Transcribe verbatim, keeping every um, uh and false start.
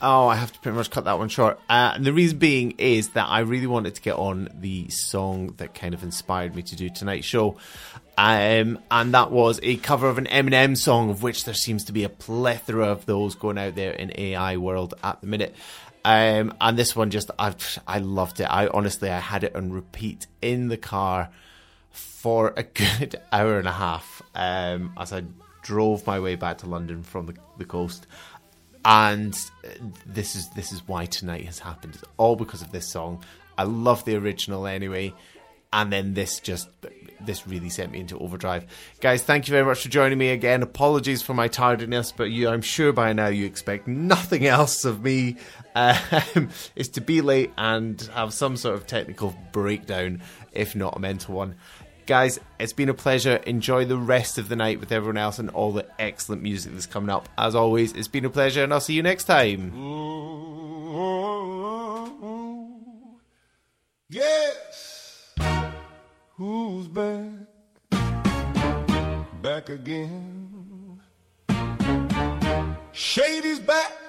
Oh, I have to pretty much cut that one short. Uh, and the reason being is that I really wanted to get on the song that kind of inspired me to do tonight's show. Um, and that was a cover of an Eminem song, of which there seems to be a plethora of those going out there in A I world at the minute. Um, and this one just, I, I loved it. I honestly, I had it on repeat in the car for a good hour and a half um, as I drove my way back to London from the, the coast. And this is this is why tonight has happened. It's all because of this song. I love the original anyway, and then this just this really sent me into overdrive. Guys, thank you very much for joining me again. Apologies for my tardiness, but you, I'm sure by now you expect nothing else of me. Um, is to be late and have some sort of technical breakdown, if not a mental one. Guys, it's been a pleasure. Enjoy the rest of the night with everyone else and all the excellent music that's coming up. As always, it's been a pleasure, and I'll see you next time. Ooh, yes. Who's back? Back again. Shady's back.